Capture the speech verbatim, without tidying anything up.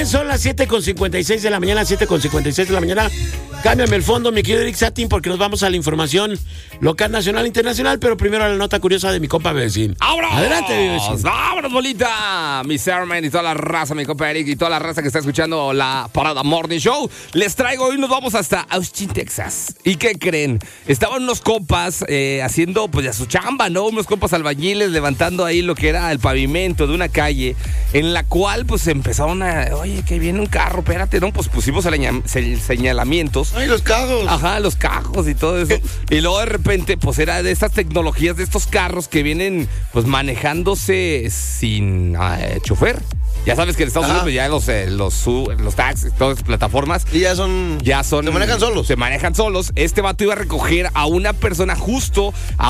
bien, son las siete con cincuenta y seis de la mañana, siete con cincuenta y seis de la mañana. Cámbiame el fondo, mi querido Eric Satin, porque nos vamos a la información local, nacional, internacional, pero primero a la nota curiosa de mi compa Vecín. ¡Vámonos! Adelante, Vecín. ¡Vámonos, bolita! Mi Sermon y toda la raza, mi compa Eric, y toda la raza que está escuchando la Parada Morning Show. Les traigo, hoy nos vamos hasta Austin, Texas. ¿Y qué creen? Estaban unos compas eh, haciendo, pues, ya su chamba, ¿no? Unos compas albañiles levantando ahí lo que era el pavimento de una calle, en la cual, pues, empezaron a, oye, que viene un carro, espérate, ¿no? Pues pusimos señal- señalamientos. ¡Ay, los cajos! Ajá, los cajos y todo eso. Y luego de repente, pues era de estas tecnologías de estos carros que vienen, pues, manejándose sin eh, chofer. Ya sabes que en Estados Unidos ya los, eh, los, los taxis, todas las plataformas. Y ya son. Ya son. Se manejan solos. Se manejan solos. Este vato iba a recoger a una persona justo a